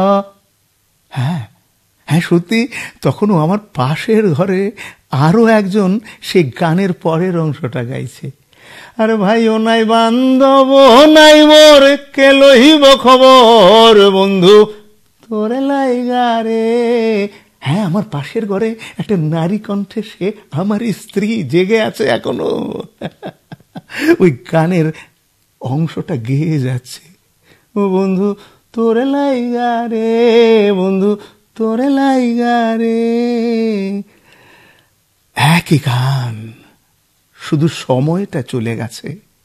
হ্যাঁ হ্যাঁ, সত্যি তখনও আমার পাশের ঘরে আরো একজন সেই গানের পরের অংশটা গাইছে। আরে ভাই ও নাই বান্ধব ও নাই মোর, কে লইব খবর, বন্ধু তোরে লাইগা রে। হ্যাঁ, আমার পাশের ঘরে একটা নারী কণ্ঠে, সে আমার স্ত্রী, জেগে আছে এখনো। ওই গানের অংশটা গেয়ে যাচ্ছে, ও বন্ধু তোরে লাইগা রে, বন্ধু তোরে লাইগা রে। একই গান, শুধু সময়টা চলে গেছে।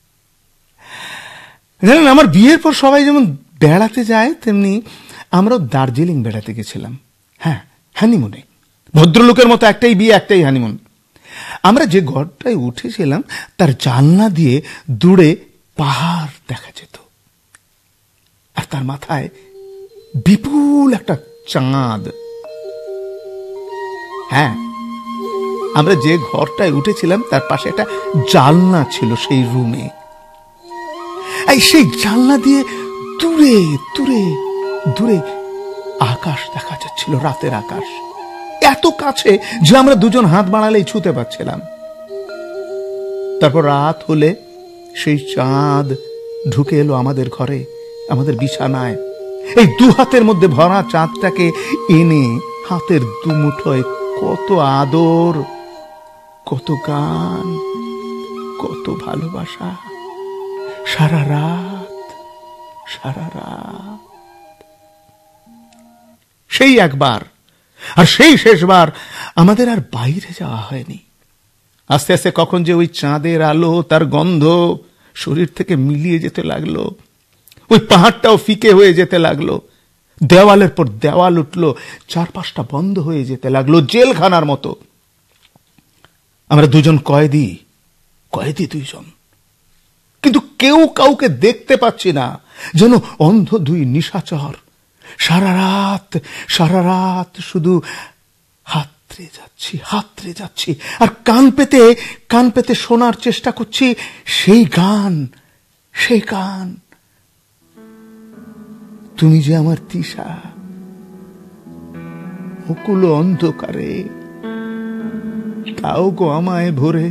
জানেন, আমার বিয়ের পর সবাই যেমন বেড়াতে যায়, তেমনি আমরাও দার্জিলিং বেড়াতে গেছিলাম। হ্যাঁ, হানিমুনে। ভদ্রলোকের মতো একটাই বিয়ে, একটাই হানিমুন। আমরা যে ঘরটায় উঠেছিলাম তার জানলা দিয়ে দূরে পাহাড় দেখা যেত, আর তার মাথায় বিপুল একটা চাঁদ। হ্যাঁ, আমরা যে ঘরটায় উঠেছিলাম তার পাশে একটা জানলা ছিল সেই রুমে। সেই জানলা দিয়ে দূরে দূরে দূরে আকাশ দেখা যাচ্ছিল, রাতের আকাশ, এত কাছে যে আমরা দুজন হাত বাড়ালেই ছুঁতে পারছিলাম। তারপর রাত হলে সেই চাঁদ ঢুকে এলো আমাদের ঘরে, আমাদের বিছানায়। এই দু হাতের মধ্যে ভরা চাঁদটাকে এনে হাতের দুমুঠোয় কত আদর, কত গান, কত ভালোবাসা। সারা রাত সারা রাত। সেই একবার, আর সেই শেষবার আমাদের আর বাইরে যাওয়া হয়নি। আস্তে আস্তে কখন যে ওই চাঁদের আলো, তার গন্ধ শরীর থেকে মিলিয়ে যেতে লাগলো, ওই পাহাড়টাও ফিকে হয়ে যেতে লাগলো, দেওয়ালের পর দেওয়াল উঠলো, চারপাশটা বন্ধ হয়ে যেতে লাগলো, জেলখানার মতো। আমরা দুজন কয়েদি দুইজন, কিন্তু কেউ কাউকে দেখতে পাচ্ছি না, যেন অন্ধ দুই নিশাচর। সারা রাত শুধু হাতড়ে যাচ্ছি, আর কান পেতে শোনার চেষ্টা করছি সেই গান। তুমি যে আমার তিশা, অকুল অন্ধকারে তাও গো আমায় ভরে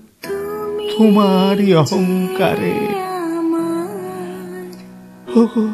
তোমারই অহংকারে।